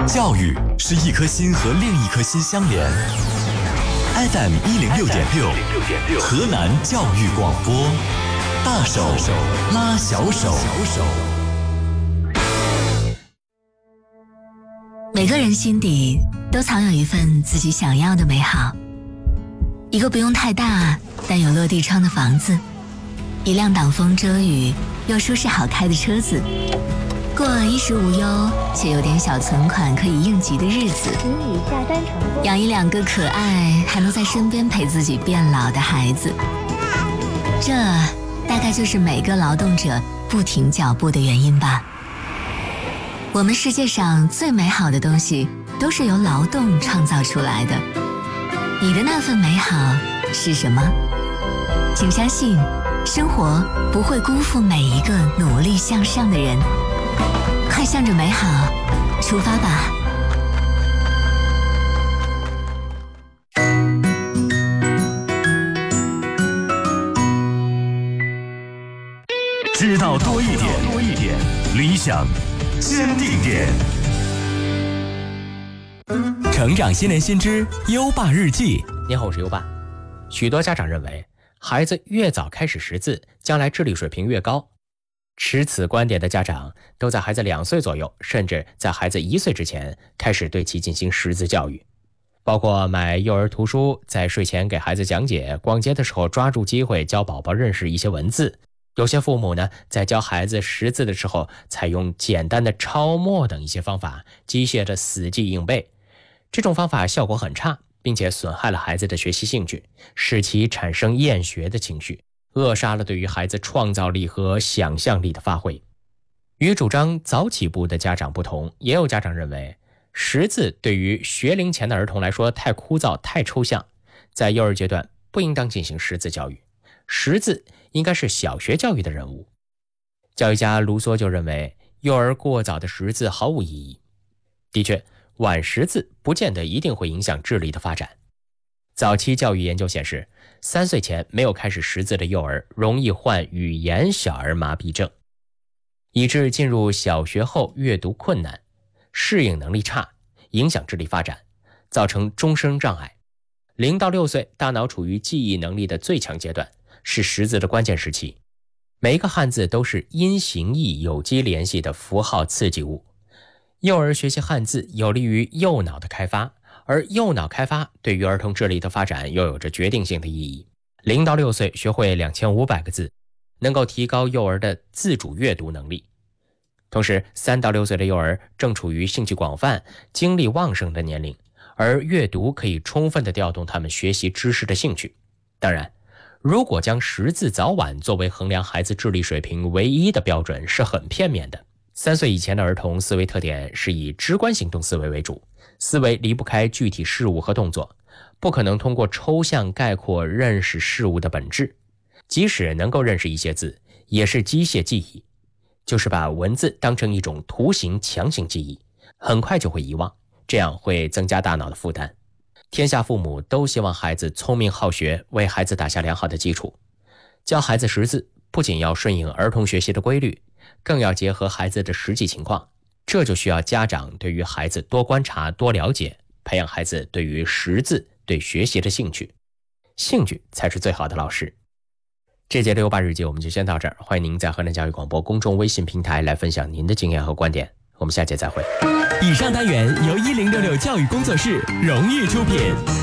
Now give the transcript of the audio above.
教育是一颗心和另一颗心相连。FM 106.6，河南教育广播，大手拉小手。 每个人心底都藏有一份自己想要的美好，一个不用太大但有落地窗的房子，一辆挡风遮雨又舒适好开的车子，过衣食无忧且有点小存款可以应急的日子，养一两个可爱还能在身边陪自己变老的孩子，这大概就是每个劳动者不停脚步的原因吧。我们世界上最美好的东西都是由劳动创造出来的，你的那份美好是什么？请相信，生活不会辜负每一个努力向上的人。快向着美好出发吧。 知道多一点，理想坚定点。成长新年新知优爸日记。 你好，我是优爸。许多家长认为，孩子越早开始识字，将来智力水平越高。持此观点的家长都在孩子2岁左右，甚至在孩子1岁之前开始对其进行识字教育，包括买幼儿图书，在睡前给孩子讲解，逛街的时候抓住机会教宝宝认识一些文字。有些父母呢，在教孩子识字的时候，采用简单的抄默等一些方法，机械的死记硬背。这种方法效果很差，并且损害了孩子的学习兴趣，使其产生厌学的情绪，扼杀了对于孩子创造力和想象力的发挥。与主张早起步的家长不同，也有家长认为，识字对于学龄前的儿童来说太枯燥、太抽象，在幼儿阶段不应当进行识字教育，识字应该是小学教育的任务。教育家卢梭就认为，幼儿过早的识字毫无意义。的确，晚识字不见得一定会影响智力的发展。早期教育研究显示，3岁前没有开始识字的幼儿容易患语言小儿麻痹症，以致进入小学后阅读困难，适应能力差，影响智力发展，造成终生障碍。0到6岁大脑处于记忆能力的最强阶段，是识字的关键时期。每一个汉字都是因形意有机联系的符号刺激物。幼儿学习汉字有利于右脑的开发，而右脑开发对于儿童智力的发展又有着决定性的意义。0到6岁学会2500个字，能够提高幼儿的自主阅读能力。同时，3到6岁的幼儿正处于兴趣广泛、精力旺盛的年龄，而阅读可以充分地调动他们学习知识的兴趣。当然，如果将识字早晚作为衡量孩子智力水平唯一的标准，是很片面的。3岁以前的儿童思维特点是以直观行动思维为主，思维离不开具体事物和动作，不可能通过抽象概括认识事物的本质。即使能够认识一些字，也是机械记忆，就是把文字当成一种图形强行记忆，很快就会遗忘，这样会增加大脑的负担。天下父母都希望孩子聪明好学，为孩子打下良好的基础。教孩子识字不仅要顺应儿童学习的规律，更要结合孩子的实际情况，这就需要家长对于孩子多观察、多了解，培养孩子对于识字、对学习的兴趣。兴趣才是最好的老师。这节6·8日记我们就先到这儿，欢迎您在河南教育广播公众微信平台来分享您的经验和观点。我们下节再会。 以上单元由1066教育工作室荣誉出品。